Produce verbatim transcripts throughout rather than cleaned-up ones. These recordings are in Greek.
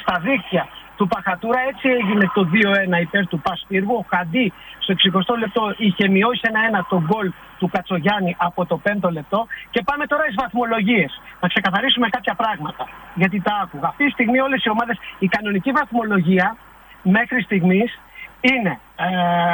στα δίχτυα του Παχατούρα. Έτσι έγινε το δύο ένα υπέρ του ΠΑΣ Πύργου. Ο Χαντί στο εξηκοστό λεπτό είχε μειώσει ένα ένα τον γκολ του Κατσογιάννη από το πέμπτο λεπτό. Και πάμε τώρα στις βαθμολογίες. Να ξεκαθαρίσουμε κάποια πράγματα. Γιατί τα άκουγα. Αυτή τη στιγμή όλες οι ομάδες, η κανονική βαθμολογία μέχρι στιγμής είναι ε,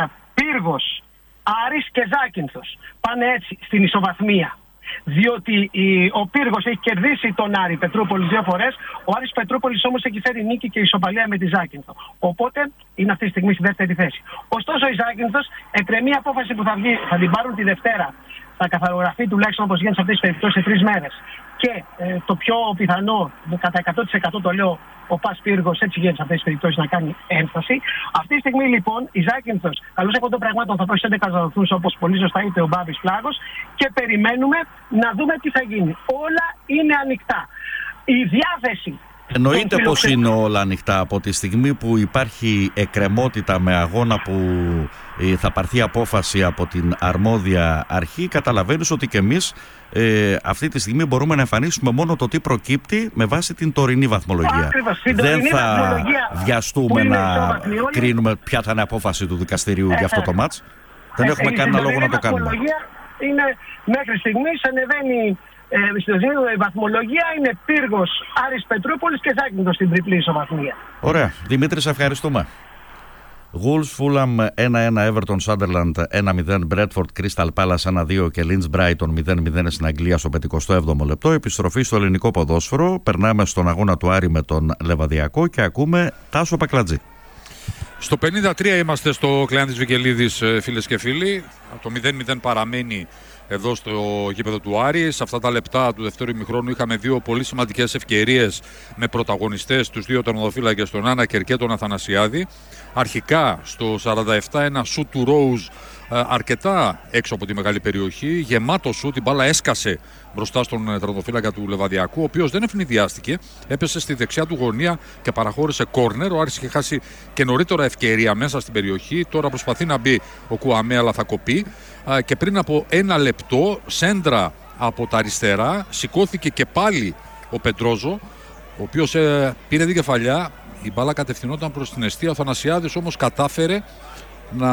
Πύργος, Άρης και Ζάκυνθος. Πάνε έτσι στην ισοβαθμία. Διότι η, ο Πύργος έχει κερδίσει τον Άρη Πετρούπολης δύο φορές. Ο Άρης Πετρούπολης όμως έχει φέρει νίκη και ισοπαλία με τη Ζάκυνθο. Οπότε είναι αυτή τη στιγμή στη δεύτερη θέση. Ωστόσο η Ζάκυνθος εκκρεμεί απόφαση που θα βγει, θα την πάρουν τη Δευτέρα. Θα καθαρογραφεί τουλάχιστον όπως γίνεται σε αυτές τις περιπτώσεις σε τρεις μέρες. Και ε, το πιο πιθανό, κατά εκατό τοις εκατό το λέω, ο ΠΑΣ Πύργος έτσι γίνεται σε αυτές τις περιπτώσεις να κάνει έμφαση. Αυτή τη στιγμή λοιπόν η Ζάκυνθος, καλώς έχω των πραγμάτων, θα πάει στους έντεκα βαθμούς όπως πολύ σωστά είπε ο Μπάβης Πλάγος και περιμένουμε να δούμε τι θα γίνει. Όλα είναι ανοιχτά. Η διάθεση. Εννοείται πως είναι όλα ανοιχτά από τη στιγμή που υπάρχει εκκρεμότητα με αγώνα που θα πάρθει απόφαση από την αρμόδια αρχή. Καταλαβαίνεις ότι και εμείς ε, αυτή τη στιγμή μπορούμε να εμφανίσουμε μόνο το τι προκύπτει με βάση την τωρινή βαθμολογία. Δεν θα βαθμολογία βιαστούμε να κρίνουμε ποια θα είναι η απόφαση του δικαστηρίου ε, για αυτό το μάτς. Ε, Δεν ε, έχουμε ε, κανένα λόγο να το κάνουμε. Είναι μέχρι στιγμής ανεβαίνει. Ε, στο ζήτημα η βαθμολογία είναι Πύργος, Άρης Πετρούπολης και Ζάκυνθος στην τριπλή ισοβαθμία. Ωραία. Δημήτρη, σε ευχαριστούμε. Wolves, Fulham ένα ένα, Everton, Sunderland ένα μηδέν, Bradford, Crystal Palace ένα δύο και Leeds, Brighton μηδέν μηδέν στην Αγγλία στο πενηκοστό έβδομο λεπτό. Επιστροφή στο ελληνικό ποδόσφαιρο. Περνάμε στον αγώνα του Άρη με τον Λεβαδιακό και ακούμε Τάσο Πακλατζή. Στο πενήντα τρία είμαστε στο Κλεάνθης Βικελίδης, φίλες και φίλοι. Το μηδέν μηδέν παραμένει εδώ στο γήπεδο του Άρη. Σε αυτά τα λεπτά του δεύτερου ημιχρόνου είχαμε δύο πολύ σημαντικές ευκαιρίες με πρωταγωνιστές τους δύο τερματοφύλακες, τον Άνακερ και τον Αθανασιάδη. Αρχικά στο σαράντα επτά ένα σουτ του Ρόουζ αρκετά έξω από τη μεγάλη περιοχή. Γεμάτο σουτ, την μπάλα έσκασε μπροστά στον τερματοφύλακα του Λεβαδιακού, ο οποίος δεν ευνηδιάστηκε. Έπεσε στη δεξιά του γωνία και παραχώρησε κόρνερ. Ο Άρης είχε χάσει και νωρίτερα ευκαιρία μέσα στην περιοχή. Τώρα προσπαθεί να μπει ο Κουαμέ, αλλά θα κοπεί. Και πριν από ένα λεπτό, σέντρα από τα αριστερά, σηκώθηκε και πάλι ο Πεντρόζο, ο οποίος ε, πήρε την κεφαλιά. Η μπάλα κατευθυνόταν προς την εστία. Ο Θανασιάδης όμως κατάφερε να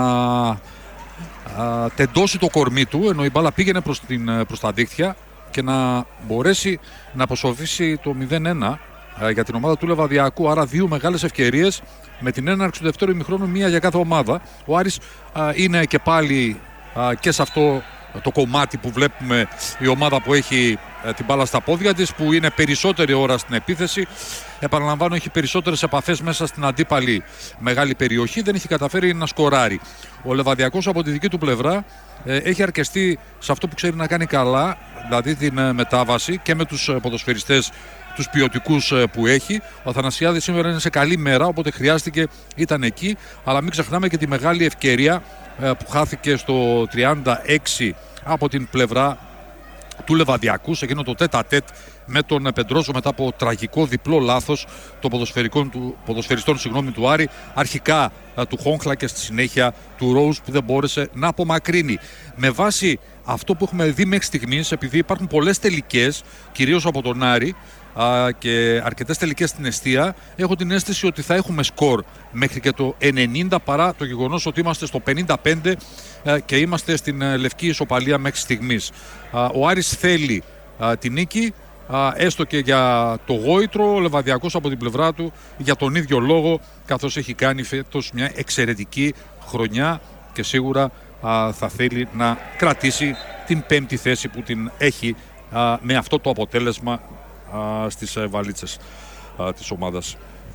α, τεντώσει το κορμί του, ενώ η μπάλα πήγαινε προς, την, προς τα δίχτυα, και να μπορέσει να αποσοβήσει το μηδέν ένα α, για την ομάδα του Λεβαδιακού. Άρα δύο μεγάλες ευκαιρίες με την έναρξη του δεύτερου ημιχρόνου, μία για κάθε ομάδα. Ο Άρης α, είναι και πάλι α, και σε αυτό το κομμάτι που βλέπουμε η ομάδα που έχει ε, την μπάλα στα πόδια της, που είναι περισσότερη ώρα στην επίθεση. Επαναλαμβάνω, έχει περισσότερες επαφές μέσα στην αντίπαλη μεγάλη περιοχή. Δεν έχει καταφέρει να σκοράρει. Ο Λεβαδιακός από τη δική του πλευρά ε, έχει αρκεστεί σε αυτό που ξέρει να κάνει καλά, δηλαδή την ε, μετάβαση, και με τους ε, ποδοσφαιριστές τους ποιοτικούς ε, που έχει. Ο Αθανασιάδης σήμερα είναι σε καλή μέρα, οπότε χρειάστηκε, ήταν εκεί. Αλλά μην ξεχνάμε και τη μεγάλη ευκαιρία ε, που χάθηκε στο τριάντα έξι από την πλευρά του Λεβαδιακού, σε εκείνο το τέτα-τέτ με τον Πεντρόζο, μετά από τραγικό διπλό λάθος των του, ποδοσφαιριστών συγγνώμη, του Άρη, αρχικά α, του Χόγχλα και στη συνέχεια του Ρόουζ, που δεν μπόρεσε να απομακρύνει. Με βάση αυτό που έχουμε δει μέχρι στιγμής, επειδή υπάρχουν πολλές τελικές, κυρίως από τον Άρη, α, και αρκετές τελικές στην εστία, έχω την αίσθηση ότι θα έχουμε σκορ μέχρι και το ενενήντα, παρά το γεγονός ότι είμαστε στο πενήντα πέντε α, και είμαστε στην α, λευκή ισοπαλία μέχρι στιγμής. Α, ο Άρης θέλει α, την νίκη, α, έστω και για το γόητρο. Ο Λεβαδιακός από την πλευρά του για τον ίδιο λόγο, καθώς έχει κάνει φέτος μια εξαιρετική χρονιά και σίγουρα α, θα θέλει να κρατήσει την πέμπτη θέση που την έχει α, με αυτό το αποτέλεσμα α, στις α, βαλίτσες α, της ομάδας.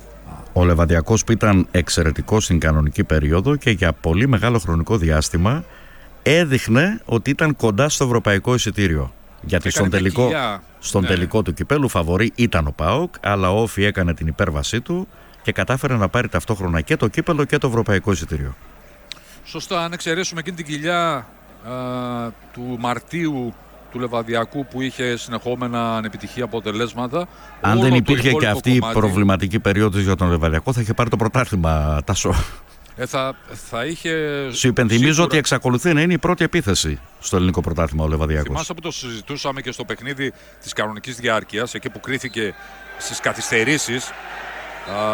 Ο Λεβαδιακός που ήταν εξαιρετικός στην κανονική περίοδο και για πολύ μεγάλο χρονικό διάστημα έδειχνε ότι ήταν κοντά στο ευρωπαϊκό εισιτήριο. Γιατί στον, τελικό, στον ναι. τελικό του κυπέλου φαβορί ήταν ο ΠΑΟΚ, αλλά ο Όφι έκανε την υπέρβασή του και κατάφερε να πάρει ταυτόχρονα και το κύπελο και το ευρωπαϊκό εισιτήριο. Σωστά, αν εξαιρέσουμε εκείνη την κοιλιά α, του Μαρτίου του Λεβαδιακού που είχε συνεχόμενα ανεπιτυχή αποτελέσματα. Αν δεν υπήρχε και αυτή κομμάτι, η προβληματική περίοδος για τον Λεβαδιακό, θα είχε πάρει το πρωτάθλημα, Τάσο. Ε, θα, θα είχε... Σου υπενθυμίζω σίγουρα ότι εξακολουθεί να είναι η πρώτη επίθεση στο ελληνικό πρωτάθλημα ο Λεβαδιακός. Θυμάσαι που το συζητούσαμε και στο παιχνίδι της κανονικής διάρκειας, εκεί που κρίθηκε στις καθυστερήσεις. Α,